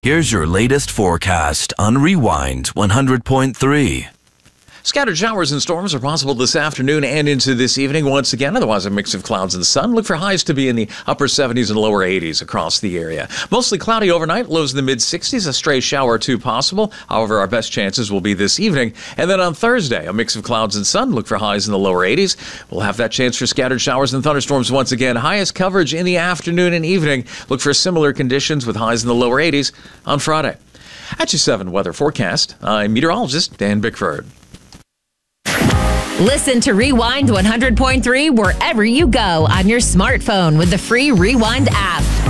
Here's your latest forecast on Rewind 100.3. Scattered showers and storms are possible this afternoon and into this evening once again. Otherwise, a mix of clouds and sun. Look for highs to be in the upper 70s and lower 80s across the area. Mostly cloudy overnight, lows in the mid-60s, a stray shower or two possible. However, our best chances will be this evening. And then on Thursday, a mix of clouds and sun. Look for highs in the lower 80s. We'll have that chance for scattered showers and thunderstorms once again. Highest coverage in the afternoon and evening. Look for similar conditions with highs in the lower 80s on Friday. At your 7 weather forecast, I'm meteorologist Dan Bickford. Listen to Rewind 100.3 wherever you go on your smartphone with the free Rewind app.